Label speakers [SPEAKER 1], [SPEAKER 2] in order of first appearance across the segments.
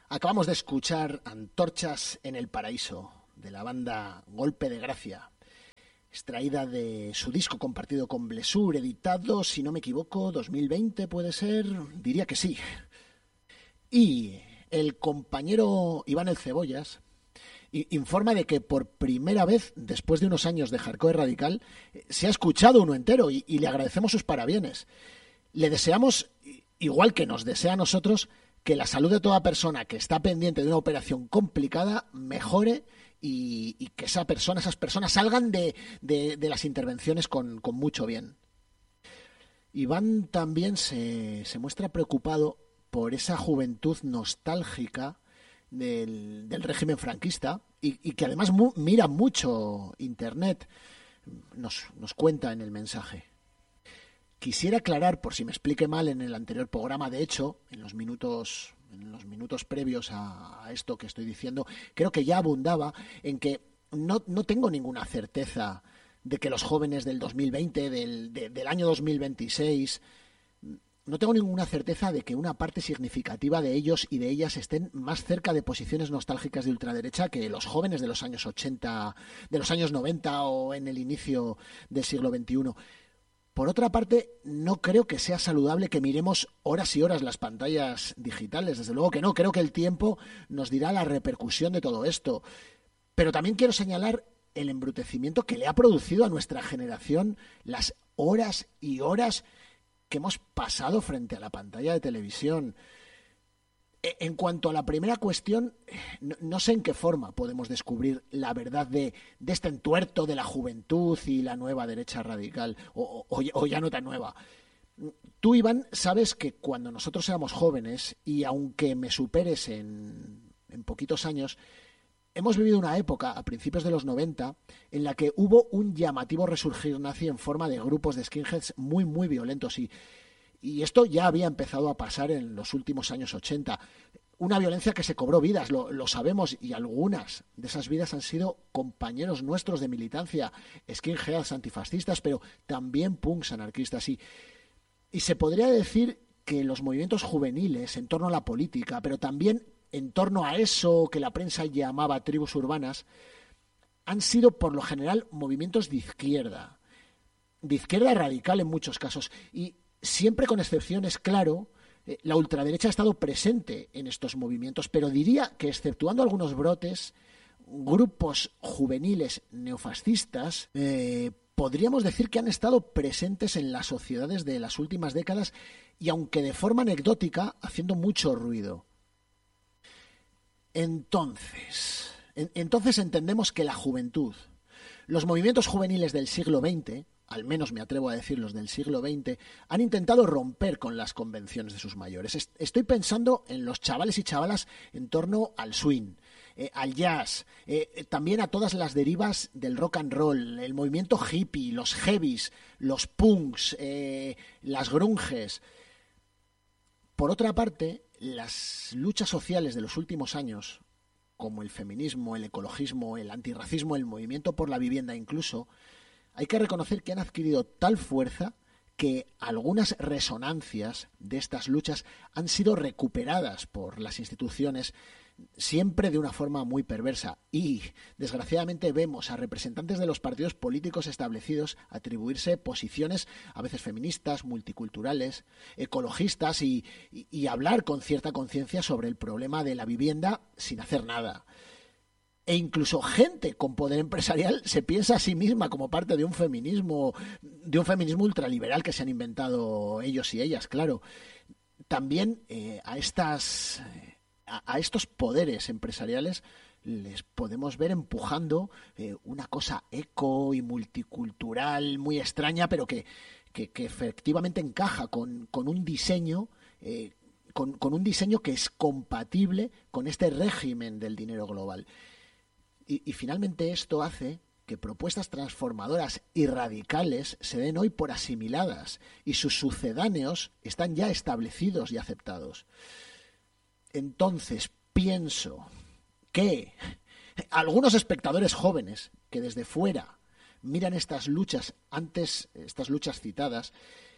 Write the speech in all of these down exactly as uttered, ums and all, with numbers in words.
[SPEAKER 1] Acabamos de escuchar Antorchas en el Paraíso, de la banda Golpe de Gracia, extraída de su disco compartido con Blessur, editado, si no me equivoco, dos mil veinte puede ser, diría que sí. Y el compañero Iván el Cebollas informa de que por primera vez, después de unos años de hardcore radical, se ha escuchado uno entero y, y le agradecemos sus parabienes. Le deseamos, igual que nos desea a nosotros, que la salud de toda persona que está pendiente de una operación complicada mejore y, y que esa persona, esas personas salgan de, de, de las intervenciones con, con mucho bien. Iván también se, se muestra preocupado por esa juventud nostálgica del, del régimen franquista y, y que además mu, mira mucho Internet, nos, nos cuenta en el mensaje. Quisiera aclarar, por si me expliqué mal en el anterior programa, de hecho, en los minutos, en los minutos previos a, a esto que estoy diciendo, creo que ya abundaba en que no, no tengo ninguna certeza de que los jóvenes del dos mil veinte, del, de, del año dos mil veintiséis, no tengo ninguna certeza de que una parte significativa de ellos y de ellas estén más cerca de posiciones nostálgicas de ultraderecha que los jóvenes de los años ochenta, de los años noventa o en el inicio del siglo veintiuno. Por otra parte, no creo que sea saludable que miremos horas y horas las pantallas digitales. Desde luego que no. Creo que el tiempo nos dirá la repercusión de todo esto. Pero también quiero señalar el embrutecimiento que le ha producido a nuestra generación las horas y horas que hemos pasado frente a la pantalla de televisión. En cuanto a la primera cuestión, no, no sé en qué forma podemos descubrir la verdad de, de este entuerto de la juventud y la nueva derecha radical, o, o, o ya no tan nueva. Tú, Iván, sabes que cuando nosotros éramos jóvenes, y aunque me superes en, en poquitos años, hemos vivido una época, a principios de los noventa, en la que hubo un llamativo resurgir nazi en forma de grupos de skinheads muy, muy violentos y Y esto ya había empezado a pasar en los últimos años ochenta. Una violencia que se cobró vidas, lo, lo sabemos, y algunas de esas vidas han sido compañeros nuestros de militancia, skinheads antifascistas, pero también punks anarquistas. Y, y se podría decir que los movimientos juveniles en torno a la política, pero también en torno a eso que la prensa llamaba tribus urbanas, han sido por lo general movimientos de izquierda, de izquierda radical en muchos casos. Y siempre con excepciones, claro, eh, la ultraderecha ha estado presente en estos movimientos, pero diría que, exceptuando algunos brotes, grupos juveniles neofascistas, eh, podríamos decir que han estado presentes en las sociedades de las últimas décadas y, aunque de forma anecdótica, haciendo mucho ruido. Entonces, en, entonces entendemos que la juventud, los movimientos juveniles del siglo veinte, al menos me atrevo a decir los del siglo veinte, han intentado romper con las convenciones de sus mayores. Estoy pensando en los chavales y chavalas en torno al swing, eh, al jazz, eh, también a todas las derivas del rock and roll, el movimiento hippie, los heavies, los punks, eh, las grunges. Por otra parte, las luchas sociales de los últimos años, como el feminismo, el ecologismo, el antirracismo, el movimiento por la vivienda incluso, hay que reconocer que han adquirido tal fuerza que algunas resonancias de estas luchas han sido recuperadas por las instituciones, siempre de una forma muy perversa. Y, desgraciadamente, vemos a representantes de los partidos políticos establecidos atribuirse posiciones a veces feministas, multiculturales, ecologistas y, y, y hablar con cierta conciencia sobre el problema de la vivienda sin hacer nada. E incluso gente con poder empresarial se piensa a sí misma como parte de un feminismo, de un feminismo ultraliberal que se han inventado ellos y ellas, claro. También eh, a estas, a, a estos poderes empresariales les podemos ver empujando eh, una cosa eco y multicultural muy extraña, pero que, que, que efectivamente encaja con, con un diseño eh, con, con un diseño que es compatible con este régimen del dinero global. Y, y finalmente esto hace que propuestas transformadoras y radicales se den hoy por asimiladas y sus sucedáneos están ya establecidos y aceptados. Entonces pienso que algunos espectadores jóvenes que desde fuera miran estas luchas, antes estas luchas citadas,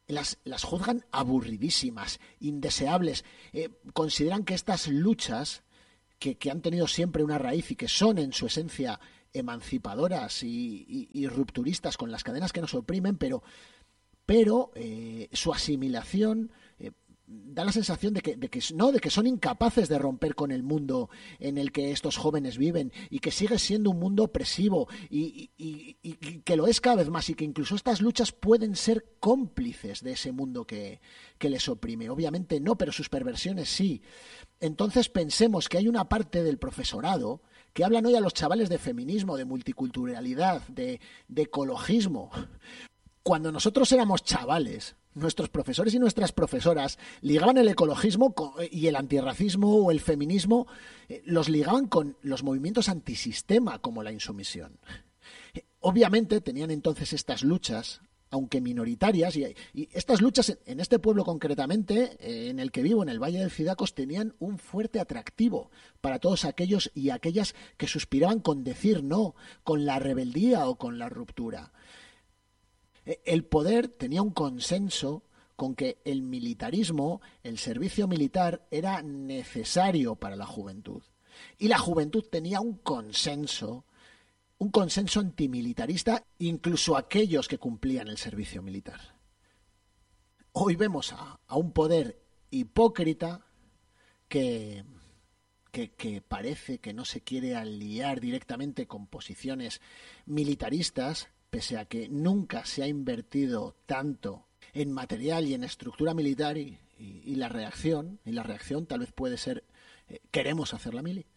[SPEAKER 1] las, las juzgan aburridísimas, indeseables. Eh, consideran que estas luchas, que, que han tenido siempre una raíz y que son en su esencia emancipadoras y, y, y rupturistas con las cadenas que nos oprimen, pero, pero eh, su asimilación eh, da la sensación de que, de que no, de que son incapaces de romper con el mundo en el que estos jóvenes viven y que sigue siendo un mundo opresivo y, y, y, y que lo es cada vez más y que incluso estas luchas pueden ser cómplices de ese mundo que, que les oprime. Obviamente no, pero sus perversiones sí. Entonces pensemos que hay una parte del profesorado que hablan hoy a los chavales de feminismo, de multiculturalidad, de, de ecologismo. Cuando nosotros éramos chavales, nuestros profesores y nuestras profesoras ligaban el ecologismo y el antirracismo o el feminismo, los ligaban con los movimientos antisistema como la insumisión. Obviamente tenían entonces estas luchas, aunque minoritarias, y, y estas luchas en este pueblo concretamente, eh, en el que vivo, en el Valle del Cidacos, tenían un fuerte atractivo para todos aquellos y aquellas que suspiraban con decir no, con la rebeldía o con la ruptura. El poder tenía un consenso con que el militarismo, el servicio militar, era necesario para la juventud. Y la juventud tenía un consenso, un consenso antimilitarista, incluso aquellos que cumplían el servicio militar. Hoy vemos a, a un poder hipócrita que, que, que parece que no se quiere aliar directamente con posiciones militaristas, pese a que nunca se ha invertido tanto en material y en estructura militar y, y, y la reacción, y la reacción tal vez puede ser, eh, queremos hacer la mili.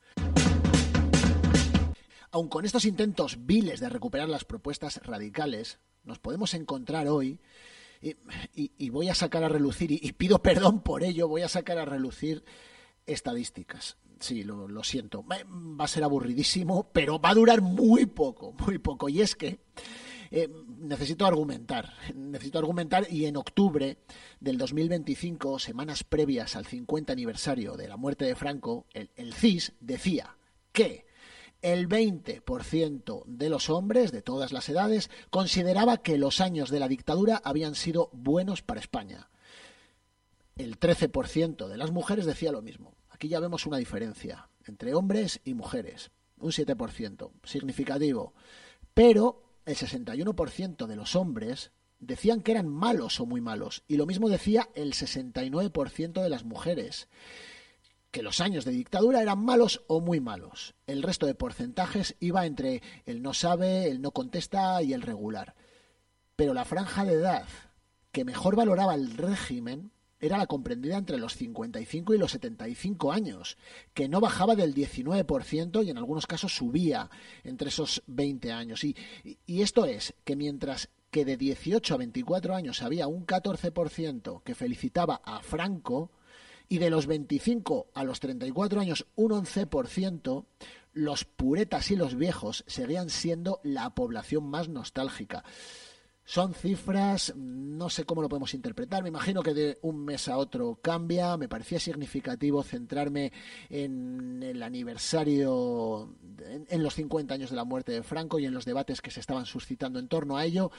[SPEAKER 1] Aun con estos intentos viles de recuperar las propuestas radicales, nos podemos encontrar hoy, y, y, y voy a sacar a relucir, y, y pido perdón por ello, voy a sacar a relucir estadísticas. Sí, lo, lo siento, va a ser aburridísimo, pero va a durar muy poco, muy poco. Y es que eh, necesito argumentar, necesito argumentar y en octubre del dos mil veinticinco, semanas previas al cincuenta aniversario de la muerte de Franco, el, el C I S decía que el veinte por ciento de los hombres de todas las edades consideraba que los años de la dictadura habían sido buenos para España. El trece por ciento de las mujeres decía lo mismo. Aquí ya vemos una diferencia entre hombres y mujeres, un siete por ciento, significativo. Pero el sesenta y uno por ciento de los hombres decían que eran malos o muy malos, y lo mismo decía el sesenta y nueve por ciento de las mujeres, que los años de dictadura eran malos o muy malos. El resto de porcentajes iba entre el no sabe, el no contesta y el regular. Pero la franja de edad que mejor valoraba el régimen era la comprendida entre los cincuenta y cinco y los setenta y cinco años, que no bajaba del diecinueve por ciento y en algunos casos subía entre esos veinte años. Y, y esto es que mientras que de dieciocho a veinticuatro años había un catorce por ciento que felicitaba a Franco, y de los veinticinco a los treinta y cuatro años un once por ciento, los puretas y los viejos seguían siendo la población más nostálgica. Son cifras, no sé cómo lo podemos interpretar, me imagino que de un mes a otro cambia. Me parecía significativo centrarme en el aniversario, en, en los cincuenta años de la muerte de Franco y en los debates que se estaban suscitando en torno a ello.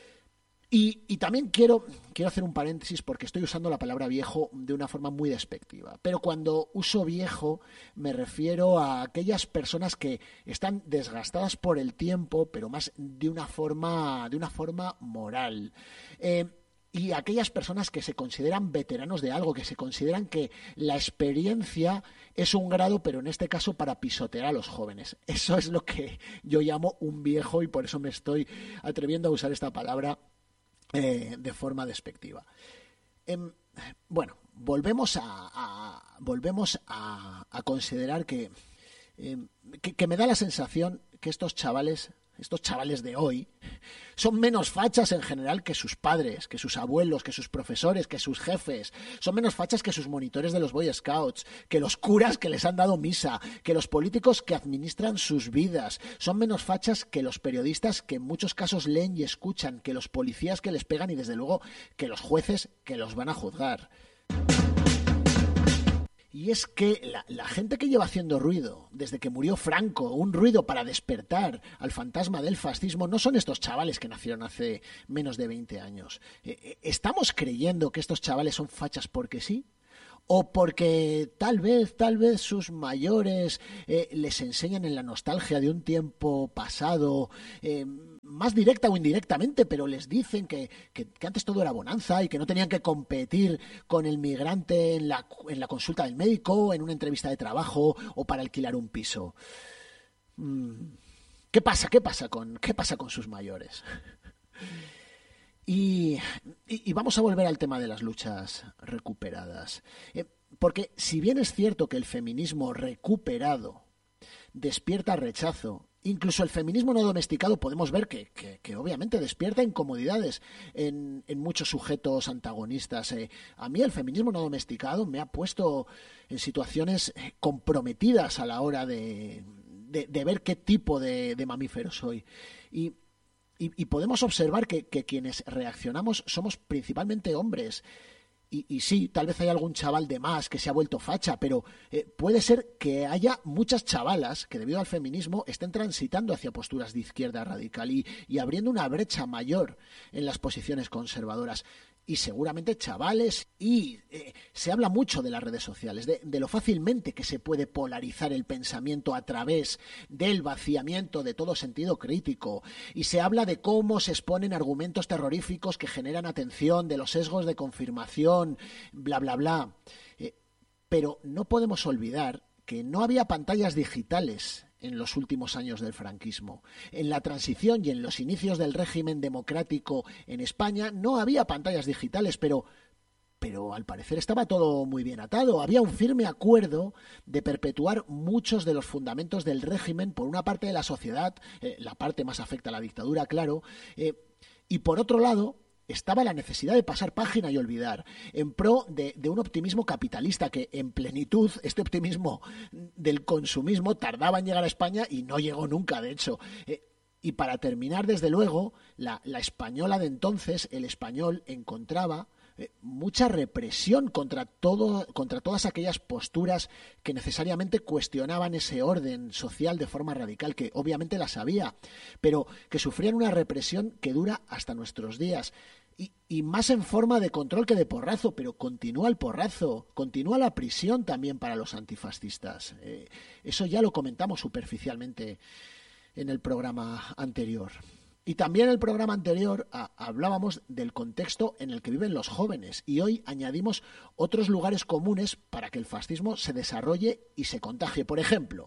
[SPEAKER 1] Y, y también quiero, quiero hacer un paréntesis porque estoy usando la palabra viejo de una forma muy despectiva. Pero cuando uso viejo me refiero a aquellas personas que están desgastadas por el tiempo, pero más de una forma, de una forma moral. Eh, y aquellas personas que se consideran veteranos de algo, que se consideran que la experiencia es un grado, pero en este caso para pisotear a los jóvenes. Eso es lo que yo llamo un viejo y por eso me estoy atreviendo a usar esta palabra Eh, de forma despectiva. Eh, bueno, volvemos a, a volvemos a, a considerar que, eh, que, que me da la sensación que estos chavales, estos chavales de hoy, son menos fachas en general que sus padres, que sus abuelos, que sus profesores, que sus jefes. Son menos fachas que sus monitores de los Boy Scouts, que los curas que les han dado misa, que los políticos que administran sus vidas. Son menos fachas que los periodistas que en muchos casos leen y escuchan, que los policías que les pegan y desde luego que los jueces que los van a juzgar. Y es que la, la gente que lleva haciendo ruido desde que murió Franco, un ruido para despertar al fantasma del fascismo, no son estos chavales que nacieron hace menos de veinte años. Eh, ¿Estamos creyendo que estos chavales son fachas porque sí? ¿O porque tal vez, tal vez sus mayores eh, les enseñan en la nostalgia de un tiempo pasado, eh, más directa o indirectamente, pero les dicen que, que, que antes todo era bonanza y que no tenían que competir con el migrante en la, en la consulta del médico, en una entrevista de trabajo o para alquilar un piso? ¿Qué pasa? ¿Qué pasa con, qué pasa con sus mayores? Y, y, y vamos a volver al tema de las luchas recuperadas. Eh, porque si bien es cierto que el feminismo recuperado despierta rechazo, incluso el feminismo no domesticado podemos ver que, que, que obviamente despierta incomodidades en, en muchos sujetos antagonistas. Eh, a mí el feminismo no domesticado me ha puesto en situaciones comprometidas a la hora de, de, de ver qué tipo de, de mamífero soy. Y Y, y podemos observar que, que quienes reaccionamos somos principalmente hombres. Y, y sí, tal vez hay algún chaval de más que se ha vuelto facha, pero eh, puede ser que haya muchas chavalas que debido al feminismo estén transitando hacia posturas de izquierda radical y, y abriendo una brecha mayor en las posiciones conservadoras. Y seguramente chavales, y eh, se habla mucho de las redes sociales, de, de lo fácilmente que se puede polarizar el pensamiento a través del vaciamiento de todo sentido crítico, y se habla de cómo se exponen argumentos terroríficos que generan atención, de los sesgos de confirmación, bla, bla, bla. Eh, pero no podemos olvidar que no había pantallas digitales en los últimos años del franquismo. En la transición y en los inicios del régimen democrático en España no había pantallas digitales, pero, pero al parecer estaba todo muy bien atado. Había un firme acuerdo de perpetuar muchos de los fundamentos del régimen por una parte de la sociedad, eh, la parte más afecta a la dictadura, claro, eh, y por otro lado estaba la necesidad de pasar página y olvidar, en pro de, de un optimismo capitalista que en plenitud, este optimismo del consumismo tardaba en llegar a España y no llegó nunca, de hecho. Eh, y para terminar, desde luego, la, la española de entonces, el español, encontraba eh, mucha represión contra, todo, contra todas aquellas posturas que necesariamente cuestionaban ese orden social de forma radical, que obviamente las había, pero que sufrían una represión que dura hasta nuestros días. Y, y más en forma de control que de porrazo, pero continúa el porrazo, continúa la prisión también para los antifascistas. Eh, eso ya lo comentamos superficialmente en el programa anterior. Y también en el programa anterior a, hablábamos del contexto en el que viven los jóvenes y hoy añadimos otros lugares comunes para que el fascismo se desarrolle y se contagie. Por ejemplo,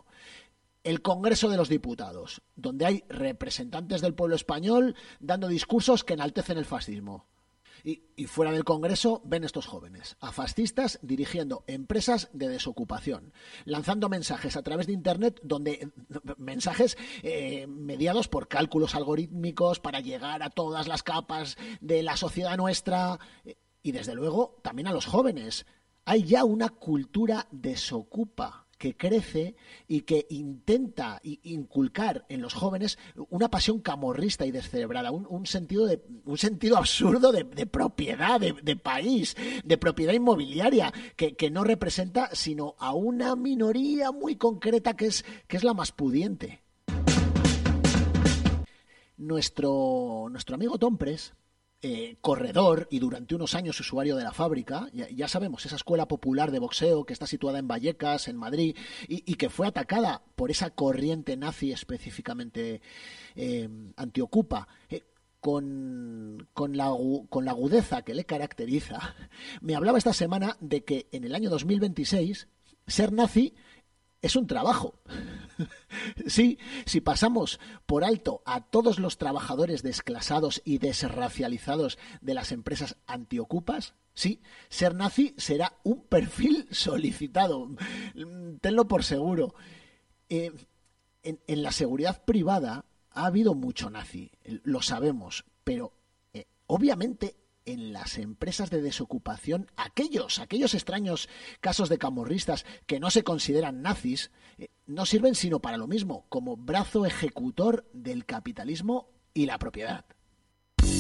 [SPEAKER 1] el Congreso de los Diputados, donde hay representantes del pueblo español dando discursos que enaltecen el fascismo. Y, y fuera del Congreso ven estos jóvenes, a fascistas dirigiendo empresas de desocupación, lanzando mensajes a través de Internet, donde mensajes eh, mediados por cálculos algorítmicos para llegar a todas las capas de la sociedad nuestra y desde luego también a los jóvenes. Hay ya una cultura desocupa que crece y que intenta inculcar en los jóvenes una pasión camorrista y descerebrada, un, un sentido de un sentido absurdo de, de propiedad, de, de país, de propiedad inmobiliaria, que, que no representa sino a una minoría muy concreta que es, que es la más pudiente. Nuestro, nuestro amigo Tompres, Eh, corredor y durante unos años usuario de la Fábrica, ya, ya sabemos, esa escuela popular de boxeo que está situada en Vallecas, en Madrid, y, y que fue atacada por esa corriente nazi específicamente eh, antiocupa, eh, con, con, la, con la agudeza que le caracteriza, me hablaba esta semana de que en el año dos mil veintiséis ser nazi es un trabajo. Sí, si pasamos por alto a todos los trabajadores desclasados y desracializados de las empresas antiocupas, sí, ser nazi será un perfil solicitado. Tenlo por seguro. Eh, en, en la seguridad privada ha habido mucho nazi, lo sabemos, pero eh, obviamente en las empresas de desocupación, aquellos, aquellos extraños casos de camorristas que no se consideran nazis, eh, no sirven sino para lo mismo, como brazo ejecutor del capitalismo y la propiedad.